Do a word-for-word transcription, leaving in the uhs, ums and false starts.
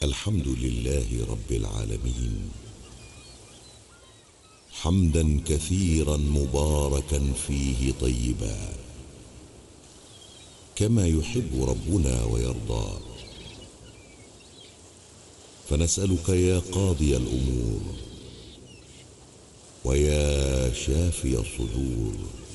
الحمد لله رب العالمين، حمدا كثيرا مباركا فيه طيبا، كما يحب ربنا ويرضى. فنسألك يا قاضي الأمور ويا شافي الصدور